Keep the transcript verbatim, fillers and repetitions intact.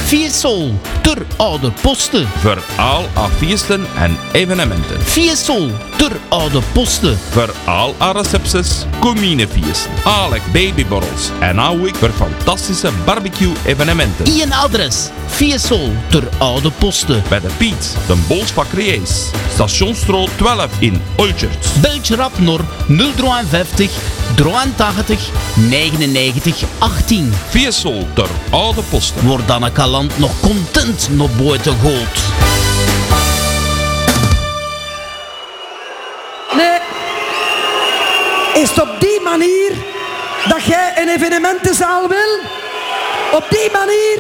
Fiesol ter Oude Posten. Voor al haar feesten en evenementen. Fiesol ter Oude Posten. Voor al haar recepties, communefeesten, alle babyborrels en ook voor fantastische barbecue-evenementen. Ien adres. Fiesol ter Oude Posten. Bij de Piet, de Bolsbakkerijs, Stationsstraat twaalf in Olchert. Beltje rap naar nul vijftig, drieëntachtig, negenennegentig, achttien. Fiesol ter Oude Posten. Wordt dan een kalant nog content naar buiten gooit. Nee. Is het op die manier dat jij een evenementenzaal wil? Op die manier?